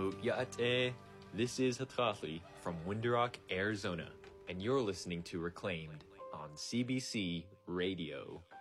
Hello, Ya'ate. This is Hatrathli from Window-Rock, Arizona, and you're listening to Reclaimed on CBC Radio.